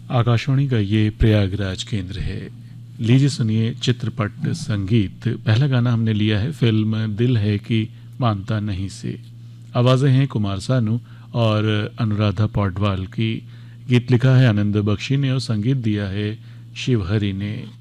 आकाशवाणी का ये प्रयागराज केंद्र है। लीजिए सुनिए चित्रपट संगीत। पहला गाना हमने लिया है फिल्म दिल है कि मानता नहीं से। आवाज़ें हैं कुमार सानू और अनुराधा पौडवाल की। गीत लिखा है आनंद बख्शी ने और संगीत दिया है शिवहरी ने।